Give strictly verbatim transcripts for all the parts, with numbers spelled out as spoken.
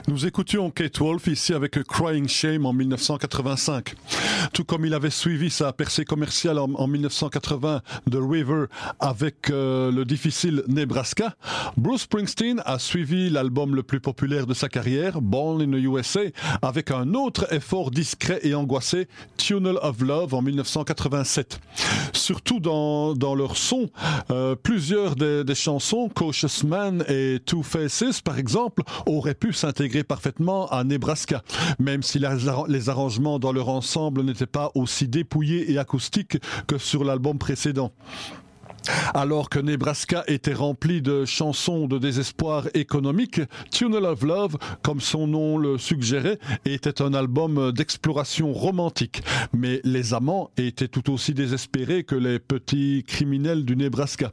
Nous écoutions Kate Wolf ici avec Crying Shame en mille neuf cent quatre-vingt-cinq. Tout comme il avait suivi sa percée commerciale en, en mille neuf cent quatre-vingts de River avec euh, le difficile Nebraska, Bruce Springsteen a suivi l'album le plus populaire de sa carrière, Born in the U S A, avec un autre effort discret et angoissé, Tunnel of Love en mille neuf cent quatre-vingt-sept. Surtout dans, dans leur son, euh, plusieurs des, des chansons, Cautious Man et Two Faces par exemple, auraient pu s'intégrer parfaitement à Nebraska, même si la, les arrangements dans leur ensemble n'étaient pas aussi dépouillés et acoustiques que sur l'album précédent. Alors que Nebraska était rempli de chansons de désespoir économique, Tunnel of Love, comme son nom le suggérait, était un album d'exploration romantique. Mais les amants étaient tout aussi désespérés que les petits criminels du Nebraska.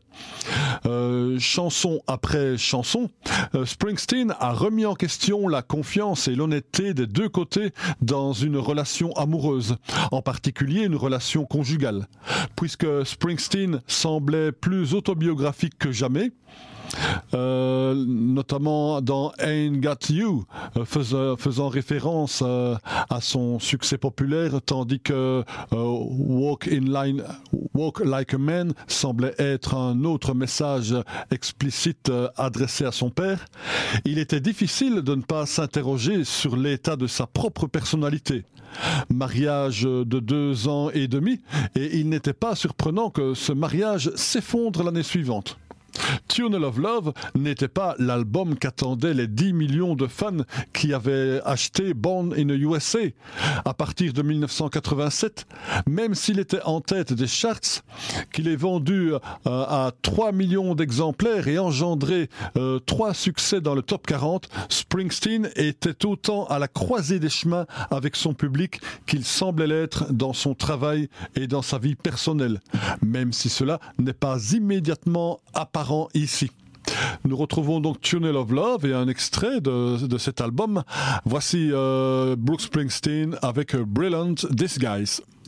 Euh, chanson après chanson, euh, Springsteen a remis en question la confiance et l'honnêteté des deux côtés dans une relation amoureuse, en particulier une relation conjugale. Puisque Springsteen semblait plus autobiographique que jamais, Euh, notamment dans Ain't Got You, euh, fais, faisant référence euh, à son succès populaire, tandis que euh, Walk in Line, Walk Like a Man semblait être un autre message explicite euh, adressé à son père. Il était difficile de ne pas s'interroger sur l'état de sa propre personnalité. Mariage de deux ans et demi, et il n'était pas surprenant que ce mariage s'effondre l'année suivante. Tunnel of Love n'était pas l'album qu'attendaient les dix millions de fans qui avaient acheté Born in the U S A à partir de mille neuf cent quatre-vingt-sept, même s'il était en tête des charts, qu'il est vendu euh, à trois millions d'exemplaires et engendré euh, trois succès dans le top quarante, Springsteen était autant à la croisée des chemins avec son public qu'il semblait l'être dans son travail et dans sa vie personnelle, même si cela n'est pas immédiatement apparent ici. Nous retrouvons donc Tunnel of Love et un extrait de, de cet album. Voici euh, Bruce Springsteen avec Brilliant Disguise.